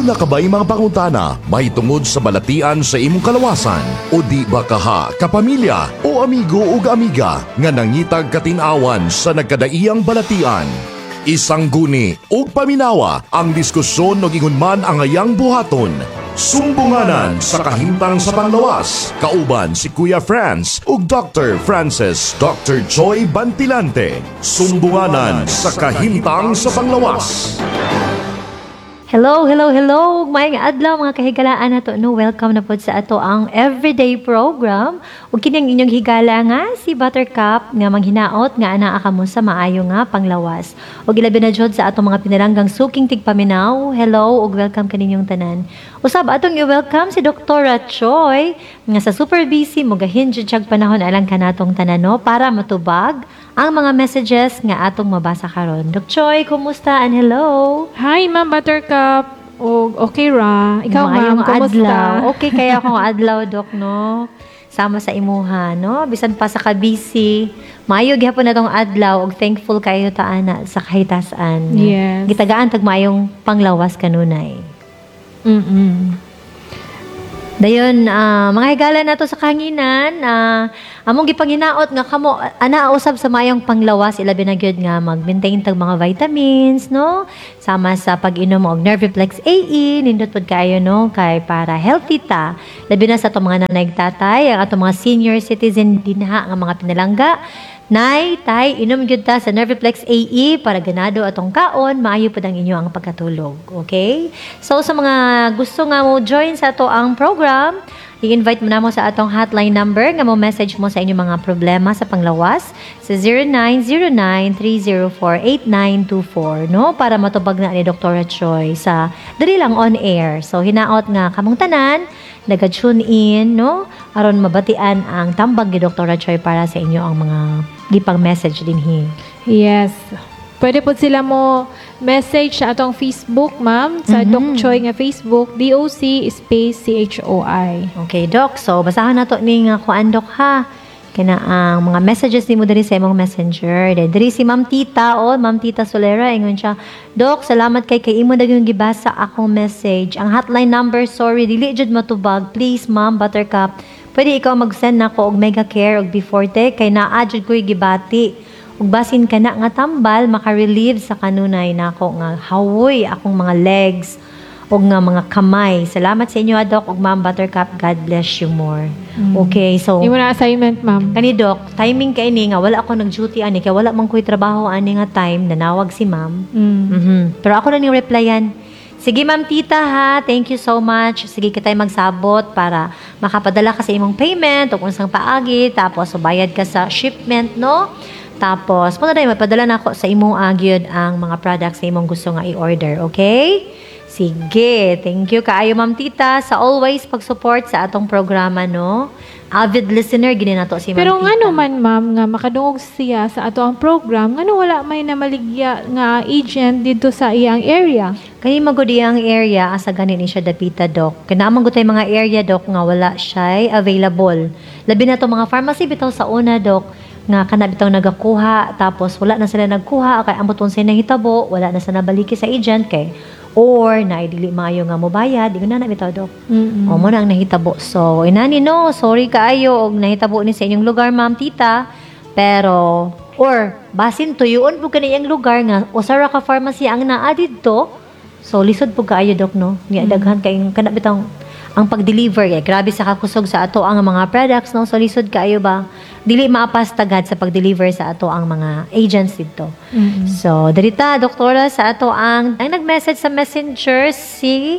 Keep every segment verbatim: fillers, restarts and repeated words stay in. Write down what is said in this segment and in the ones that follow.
Aduna ka ba'y mga pangutana may tungod sa balatian sa imong kalawasan? O di ba kaha, kapamilya o amigo o amiga nga nangitag katinawan sa nagkadaiyang balatian? Isang guni o paminawa ang diskusyon o gingunman ang ayang buhaton. Sumbunganan sa kahimtang sa panglawas. Kauban si Kuya Franz ug Doctor Francis Doctor Joy Bantilante. Sumbunganan sa kahimtang sa panglawas. Hello, hello, hello! Maayong adlaw mga kahigalaan nato no. Welcome na po sa ato ang everyday program. Ug kining inyong higala nga si Buttercup nga manghinaot nga anaa kamo sa maayo nga panglawas. Ug ilabi na jud sa ato mga pinaranggang suking tigpaminaw. Hello ug welcome kaninyong tanan. Usab atong i-welcome si Doktora Choi nga sa super busy mo gahin jud siyag panahon alang kanatong tanan no para matubag ang mga messages nga atong mabasa karon. Dok Choi, kumusta and hello? Hi, Ma'am Buttercup. O, okay ra. Ikaw, Ma'am, kumusta? Adlaw. Okay kaya akong adlaw, Dok, no? Sama sa imuha, no? Bisan pa sa kabisi. Maayo gyapon na tong adlaw ug thankful kayo ta ana sa kahitasan. Yes. Gitagaan tag maayong panglawas kanunay. Mm-mm. Dayon, uh, mga higala nato sa kanginan, uh, among gipanginaot nga kamo ana usab sa mayong panglawas ilabi na gyud nga mag-maintain tag mga vitamins, no? Sama sa pag-inom og Nerviplex A E, nindot pod kayo no kay para healthy ta. Labi na sa ato mga nanay tatay, ang ato mga senior citizen dinha nga mga pinalangga. Nay, tay, inom gyud ta sa Nerviplex A E para ganado atong kaon, maayo pud ang inyo ang pagkatulog. Okay? So sa mga gusto nga mo join sa ato ang program, i-invite mo na mo sa atong hotline number nga mo message mo sa inyong mga problema sa panglawas sa zero nine zero nine three zero four eight nine two four, no? Para matubag na ni Doktora Choi sa dali lang on air. So hinaot nga kamong tanan naga-tune in, no? Aron mabatian ang tambag ni Doktora Choi para sa inyo ang mga gipang message din hi. Yes. Pwede po sila mo message sa atong Facebook, Ma'am, sa Mhm. Doc Choi nga Facebook, D O C space C H O I. Okay, Doc. So, basahan na to ni nga kuan, Doc, ha? Kaya ang mga messages ni mo diri sa imong messenger. Then, diri si Ma'am Tita, o, Ma'am Tita Solera, ingon siya, Doc, salamat kay kay imo dagyong gibasa akong message. Ang hotline number, sorry, dili jud matubag. Please, Ma'am Buttercup, pwede ikaw mag-send na ko og Mega Care og B forty kay naa jud ko'y gibati. Ug basin kana nga tambal maka-relieve sa kanunay nako nga hawoy akong mga legs ug nga mga kamay. Salamat sa inyo, Doc, ug Ma'am Buttercup. God bless you more. Mm. Okay, so Imo na assignment, Ma'am. kani Doc, timing kay ni nga wala ako nag-duty ani kay wala man ko'y trabaho ani nga time nanawag si Ma'am. Mm. Mhm. Pero ako na ning replyan. Sige, Ma'am Tita, ha. Thank you so much. Sige, kita'y magsabot para makapadala ka sa imong payment o kung saan paagi. Tapos, bayad ka sa shipment, no? Tapos, punta na mapadala na ako sa imong agyod ang mga products na imong gusto nga i-order. Okay? Sige. Thank you kaayo, Ma'am Tita, sa always pag-support sa atong programa, no? Avid listener, gini na to si Ma'am Pero Tita. nga naman, Ma'am, nga makadungog siya sa ato ang program, nga wala may namaligya nga agent dito sa iyang area. Kani magudi ang area asa ganin ni siya dapita, Doc. Kinamang gutay mga area, Doc, nga wala siya available. Labi na to mga pharmacy bitaw sa una, Doc, nga kana bitaw nagakuha tapos wala na sila nagkuha kay ambot unsay nahitabo, wala na sa nabaliki sa agent kay or na dili maayo nga mobayad, di na na bitaw, Doc. Mm-mm. O mo na ang nahitabo. So, inani no, sorry kaayo og nahitabo ni sa inyong lugar, Ma'am Tita. Pero or basin tuyuon pud kaniyang lugar nga usara ka pharmacy ang naa didto. So, lisod po kaayo, Doc, no? Nga, Mm. daghan kay kana bitang ang pag-deliver kay grabe sa kakusog sa ato ang mga products, no? So, lisod kaayo ba? Dili maapastagad sa pag-deliver sa ato ang mga agents dito. Mm-mm. So, darita, doktora, sa ato ang ang nag-message sa messenger si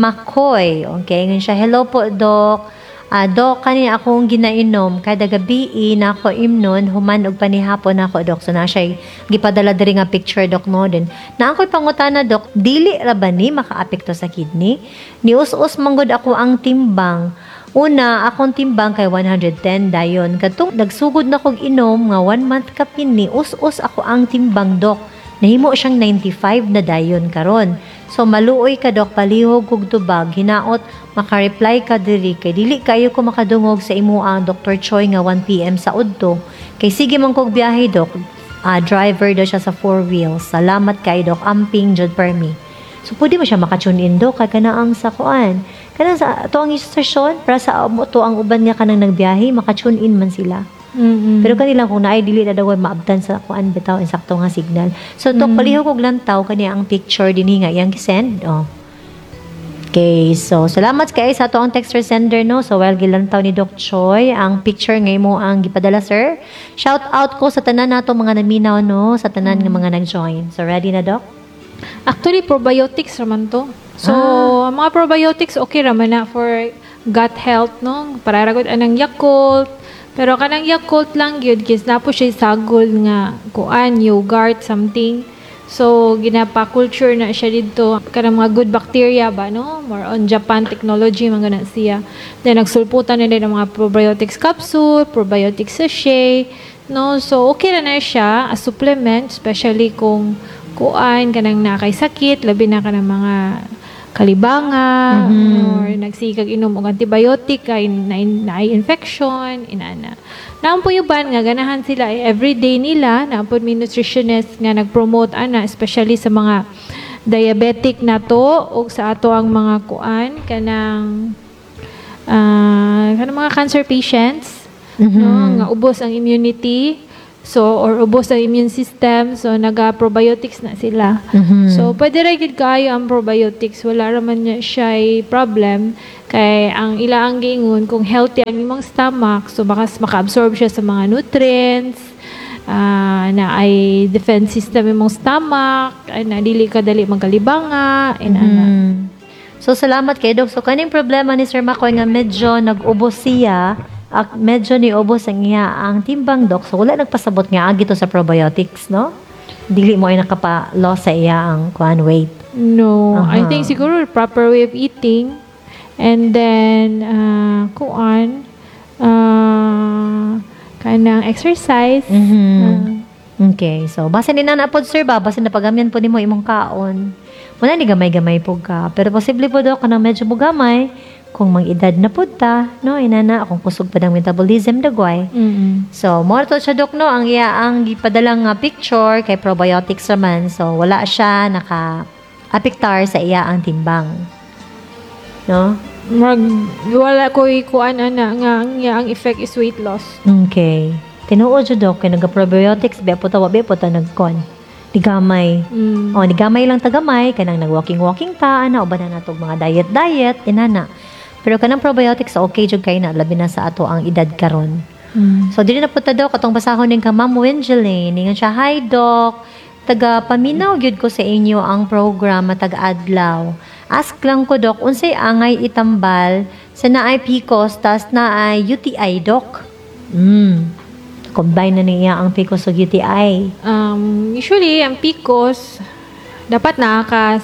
Makoy. Okay, ngayon siya, hello po, Doc. Ah, Doc, kanina akong ginainom kada gabi na ako imnon human og panihapon ako, Doc. So na siya gipadala diri nga picture, Doc, no din. Na ako'y pangutana, Doc, dili ra ba ni makaapekto sa kidney? Nius-us manggod ako ang timbang. Una, akong timbang kay one hundred ten dayon. Katong nagsugod na kog inom nga one month kapin ni us-us ako ang timbang, Doc. Nahimo siyang ninety-five na dayon karon. So maluoy ka, Doc, palihog kog tubag, hinaot maka-reply ka diri kay dili kayo ko makadungog sa imo ang Doctor Choi nga one p m sa udto. Kay sige man kog biyahe, Doc. Uh, driver daw siya sa four wheels. Salamat kay Doc, amping jud per me. So, pwede mo siya makatune in do, kaya kanaang sa kuan. Kanang sa, to ang station, para sa mo to ang uban nga kanang nagbiyahe, makatune in man sila. Mm-mm. Pero kanilang kung naay dili na daw maabtan sa kuan bitaw insakto nga signal. So, to Mm. palihog og lantaw, kani ang picture dinhi nga, iyang gisend, oh. Okay, so salamat kay sa to ang texter sender no. So well gilantaw ni Doc Choi ang picture ngay mo ang gipadala sir. Shout out ko sa tanan nato mga naminaw no, sa tanan nga mga nag-join. So ready na Doc? Actually, probiotics raman to. So, ang mga probiotics, okay raman na for gut health, no? Para ragot anang Yakult. Pero kanang Yakult lang yun, kis na po siya sagol nga kuan, yogurt, something. So, ginapa-culture na siya dito. Kanang mga good bacteria ba, no? More on Japan technology, mga na siya. Then, nagsulputan nila ng mga probiotics capsule, probiotics sachet, no? So, okay na na siya as supplement, especially kung kuan, kanang nakaisakit, labi na ka ng mga kalibanga, or nagsikag inom og antibiotic, kay na, na infection, inana. Naampo yung ban nga, ganahan sila, eh, everyday nila, naampo may nutritionist nga nag-promote, ana, especially sa mga diabetic na to, o sa ato ang mga kuan, kanang, uh, kanang mga cancer patients, no, nga ubos ang immunity, so, or ubos ang immune system, so, naga-probiotics na sila. Mhm. So, pwede rin gid kayo ang probiotics. Wala raman niya siya problem. Kay ang ila ang giingon, kung healthy ang imong stomach, so baka maka-absorb siya sa mga nutrients, ah, na ay defense system imong stomach, ay na dili ka dali magkalibanga, and ana. Mhm. So salamat kay Doc. So kaning problema ni Sir Makoy nga medyo nag-ubos siya, ak medyo ni ubos ang iya ang timbang Doc. So wala nagpasabot nga agi to sa probiotics, no? Dili mo ay nakapa-loss sa iya ang kuan weight. No, I Aha. think siguro proper way of eating, and then uh, kuan, uh, kanang exercise. Mhm. uh, Okay, so basta ni na pod sir ba, basta napagamyan po nimo imong kaon. Muna ni gamay-gamay po ka. Pero posible po daw kanang medyo mo gamay kung mang-edad na po ta, no? Inana, kung kusog pa ng metabolism dagway. mm So, more to siya, Dok, no? Ang iya ang gipadalang nga picture kay probiotics naman. So, wala siya naka-apiktar sa iya ang timbang. No? Mag, wala ko kuan ana nga ang, nga ang effect is weight loss. Okay. Tinuod siya, Dok, kay nag-probiotics, be po ta, wabe po ta nagkon. Digamay. Mm. O, digamay lang tagamay, kanang nag-walking-walking ta, ana, o ba na natog mga diet-diet, inana. Pero kanang probiotics, okay jud kay na, labi na sa ato ang edad karon. Mm. So, dili na po ta daw, katong basahon din ka, Ma'am Wengeline, ningan siya, hi, Doc, taga paminaw gyud ko sa inyo ang program taga-adlaw. Ask lang ko, Doc, unsay angay itambal sa naay P C O S, tas naay U T I, Doc? Mm. Combine na niya ang P C O S ug U T I. Um, usually, ang P C O S, dapat nakakas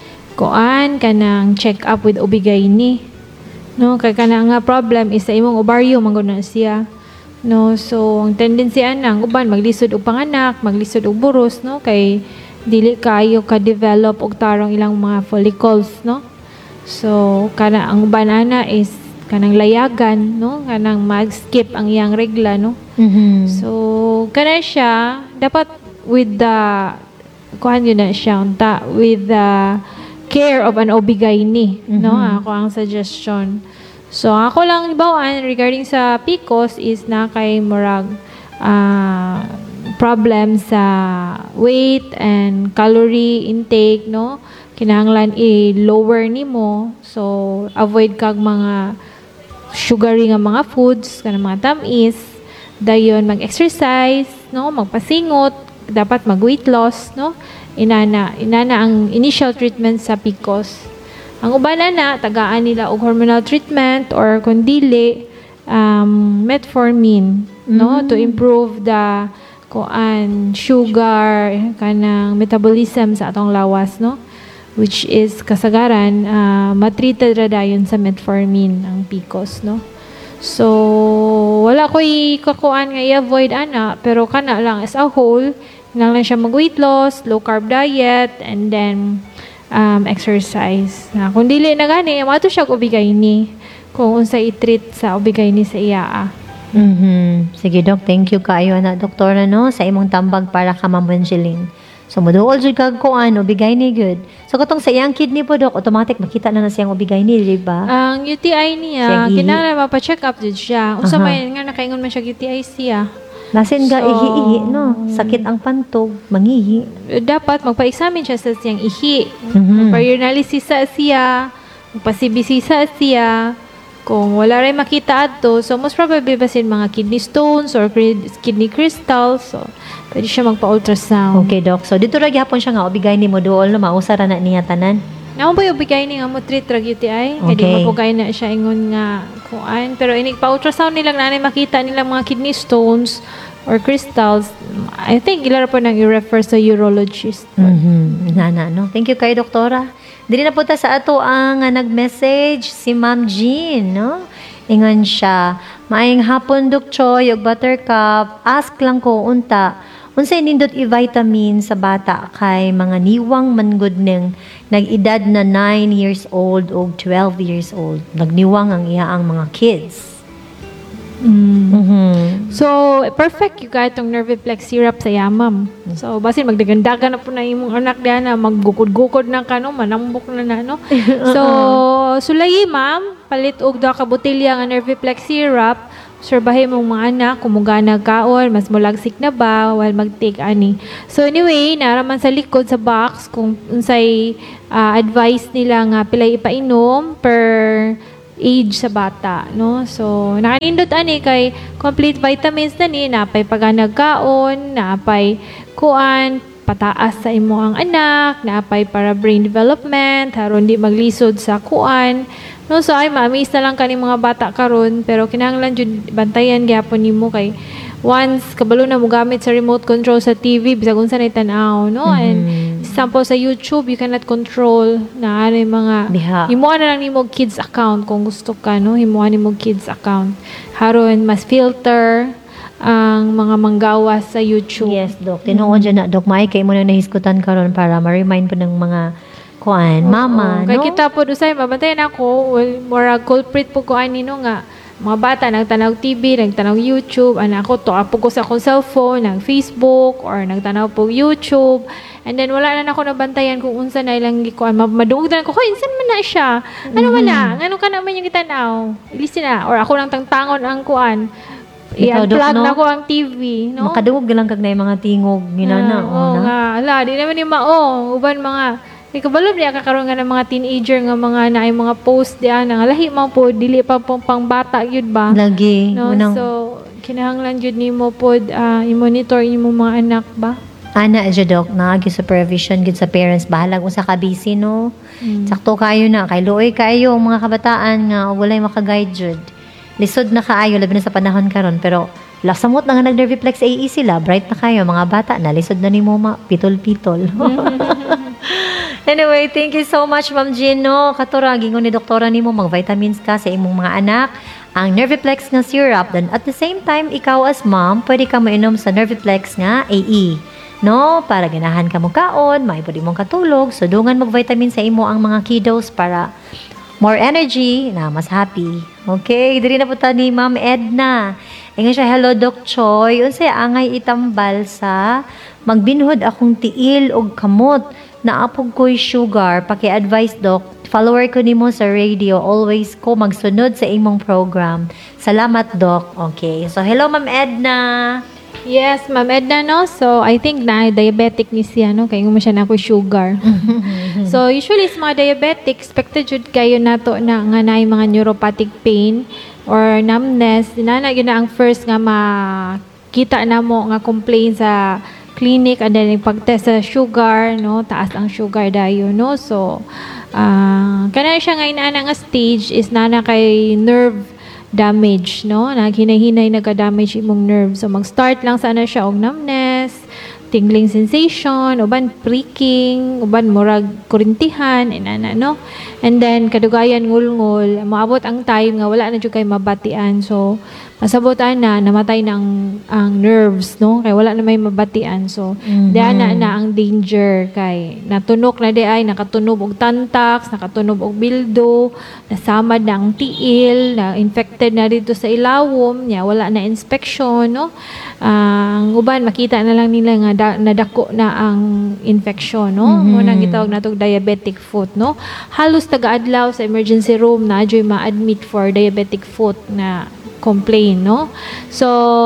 kuan ka ng check up with O B G Y N. No, kay kana nga problem is sa imong ovaryo mangguna siya. No, so ang tendency anang uban maglisod og panganak, maglisod og buros, no, kay dili kayo ka develop og tarong ilang mga follicles, no. So kana ang uban ana is kanang layagan, no, kanang mag-skip ang iyang regla, no. Mhm. So, kana siya, dapat with the, kuhan yun na siya, unta, with the care of an O B G Y N, no? Ako ang suggestion. So, ako lang ibawaan regarding sa P C O S is na kay murag uh, problem sa weight and calorie intake, no? Kinahanglan i-lower nimo. So, avoid kag mga sugary nga mga foods, kanang mga tamis. Dayon mag-exercise, no, magpasingot, dapat mag-weight loss, no. Inana, inana ang initial treatment sa P C O S. Ang uban na tagaan nila og hormonal treatment or kung dili um, metformin, no, to improve the kuan sugar kanang metabolism sa atong lawas, no, which is kasagaran uh, matreated ra dayon sa metformin ang P C O S, no. So, wala ko'y kakuan nga i-avoid ana, pero kana lang as a whole, lang lang siya mag-weight loss, low-carb diet, and then um, exercise. Na, kung dili na gani, mato siya O B G Y N kung unsa i-treat sa O B G Y N sa iya. Mhm. Sige, Doc. Thank you kaayo na, doktora, no, sa imong tambag para ka, Ma'am Wengeline. So, moduol jud kag kuan, ubigay ni good. So, katong sa iyang kidney po, Dok, automatic makita na na siyang ubigay ni, di ba? Ang U T I niya, Siyang ihi. kinahanglan mapacheck up jud siya. Unsa Aha. may nga nakaingon man siya U T I siya. Lasin ga So, ihi-ihi, no? Sakit ang pantog, mangihi. Dapat magpa-examine siya sa siyang ihi. Mhm. Magpa-urinalysis sa siya, magpa-C B C sa siya. Kung wala rin makita ato, so most probably basin mga kidney stones or cri- kidney crystals. So, pwede siya magpa-ultrasound. Okay, Doc. So, dito ra gyapon siya nga, ubigay ni mo dool, no? Mausara na niya tanan. Naman po yung bigay ni nga mo treat drug U T I. Okay. Hindi mapugay na siya ingon nga kuan. Pero inig pa-ultrasound nilang nanay makita nilang mga kidney stones or crystals. I think ilara po nang i-refer sa urologist. Mhm. Na, na, no? Thank you kay Doktora. Dili na po ta sa ato ang nga nag-message si Ma'am Jean, no? Ingon siya, maayong hapon Dok Choy ug Buttercup. Ask lang ko unta, unsay nindot i-vitamin sa bata kay mga niwang mangud ning nag-edad na nine years old o twelve years old. Nagniwang ang iyaang mga kids. Mm. Mhm. So, perfect yung kahit tong Nerviplex syrup sa yamam. So, basin magdagandagan na po na imong anak diyan na maggukod-gukod na kano, manambok na na, no? So, sulayi ma'am, palit og daw ka botelya nga Nerviplex syrup, surbahin mong mga anak, kumugana kaon, mas mulagsik na ba, while mag-take ani. So, anyway, naraman sa likod sa box kung unsay ah, advice nila nga pilay ipainom per age sa bata, no? So, nakanindot ani kay complete vitamins na ni, napay paganagkaon, napay kuan, pataas sa imo ang anak, napay para brain development, haron di maglisod sa kuan. No, so ay ma-amaze na lang kani mga bata karon, pero kinahanglan jud bantayan gyapon nimo kay once kabalo na mo gamit sa remote control sa T V bisag unsa nay tan-aw, no? And sample sa YouTube, you cannot control na ano yung mga Diha. himuan na lang nimo og kids account kung gusto ka, no? Himuan nimo og kids account. Haron mas filter ang mga manggawas sa YouTube. Yes, Dok. Tinuod dyan na, Dok. May kay mo na nahiskutan karon para ma-remind po ng mga kuan, mama, Oo. Kay no? kita po usay mabantayan ako, well, mura culprit po ko ani no nga mga bata nagtanaw T V, nagtanaw YouTube, ana ako to apo ko sa akong cellphone, nag Facebook or nagtanaw po YouTube. And then wala na ako nabantayan kung unsa na ilang gikuan. Madungog na ko, hoy, insan man na siya? Ano man na? Ngano ka naman yung gitanaw? Ilisi na. Or ako lang tangtangon ang kuan. Ikaw, Dok, I-unplug no? na ko ang T V, no? Makadungog lang kag na yung mga tingog, ginana, Oo oh, na. nga. Ala, di naman yung mao. Uban mga di kabalo niya kakaroon nga ng mga teenager nga mga naay mga post diyan nga lahi man po dili pa pong pangbata gyud ba. Lagi. No, Unang, so kinahanglan jud nimo pod ah, i-monitor imo mga anak ba. ana, adyo, Dok, nagi supervision gid sa parents. Bahalag kung sa kabisi, no? Mm. Sakto kayo na. Kay luoy kayo, ang mga kabataan nga, walay makaguide jud. Lisod na kaayo, labi na sa panahon karon pero lasamot na nga nag-Nerviplex A E sila, bright na kayo, mga bata na, lisod na ni mo ma, pitol-pitol. Anyway, thank you so much, Ma'am Gino. Katura, gingon ni doktora nimo mag-vitamins ka sa imong mga anak. Ang Nerviplex nga syrup. Then at the same time, ikaw as mom, pwede ka mainom sa Nerviplex nga A E. No? Para ganahan ka mo kaon, maipod imong katulog. So, dungan mag-vitamin sa imo ang mga kiddos para more energy na mas happy. Okay, diri na po ta ni Ma'am Edna. Ingon siya, hello Doc Choy. Unsay angay itambal sa magbinhod akong tiil og kamot na apog ko'y sugar. Paki-advise Doc. Follower ko nimo sa radio. Always ko magsunod sa imong program. Salamat Doc. Okay. So hello Ma'am Edna. Yes, Ma'am Edna, no? So, I think na diabetic ni siya, no? Kaya mo siya na ako sugar. So, usually sa mga diabetic, expected jud kayo na to na nga na mga neuropathic pain or numbness. Dinana yun na ang first nga makita na mo nga complaint sa clinic and then pag-test sa sugar, no? Taas ang sugar dayo, no? So, uh, kana siya nga inaana nga stage is nana kay nerve damage, no? Naghinay-hinay nagka-damage imong nerve. So, mag-start lang sana siya og numbness, tingling sensation, uban pricking, uban murag kurintihan, inana, no? And then, kadugayan ngul-ngul, maabot ang time nga wala na dyan kayo mabatian. So, masabotan na, namatay na ang, ang nerves, no? Kaya wala na may mabatian. So, Mhm. diyan na na ang danger kay natunok na di ay nakatunob og tantax, nakatunob og bildo, nasamad na ang tiil, na infected na dito sa ilawom, niya wala na inspection, no? Ah, ang uban makita na lang nila nga nada, nadako na ang infection, no? Mhm. Mo nang gitawag natog diabetic foot, no? Halos taga-adlaw sa emergency room na adyoy ma-admit for diabetic foot na complain, no? So,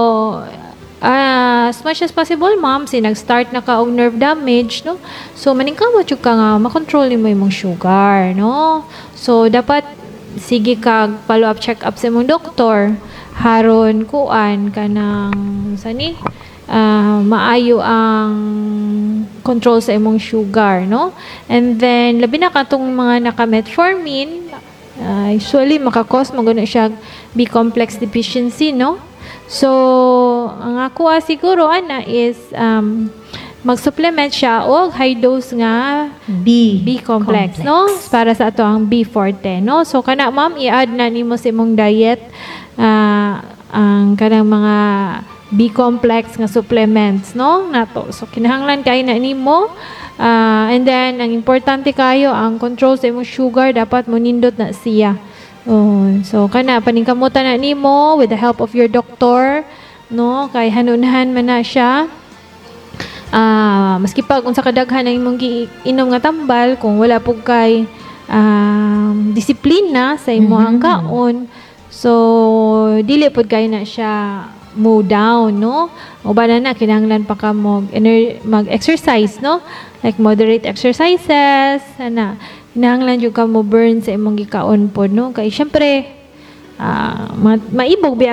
uh, as much as possible, ma'am, si nag-start na ka og nerve damage, no? So, maningkamot yung ka nga, makontrol mo yung sugar, no? So, dapat, sige kag follow-up check-up sa imong doktor, haron kuan ka ng, sani, uh, maayo ang control sa imong sugar, no? And then, labi na katong mga naka-metformin, uh, usually, makakos, magano siya B-complex deficiency, no? So, ang ako ah, siguro, ana, is um, mag-supplement siya o high dose nga B. B-complex, no? Para sa ato ang B forte, no? So, kana, ma'am, i-add na nimo sa imong diet ah, ang kanang mga B-complex nga supplements, no? Nato. So, kinahanglan kayo na nimo. Ah, and then, ang importante kayo, ang control sa imong sugar, dapat mo nindot na siya. Oh, so, kana, paningkamutan na nimo with the help of your doctor, no? Kay hanunahan man na siya. Ah, maski pag unsa kadaghan ang imong giinom nga tambal, kung wala pug kay um, disiplina sa imong Mhm. kaon, so dili pud kay na siya mo down, no? Uban na na kinahanglan pa ka mo ener- mag-exercise, no? Like moderate exercises, ana. Kinahanglan jud ka mo burn sa imong gikaon pod, no? Kay syempre ah, ma- maibog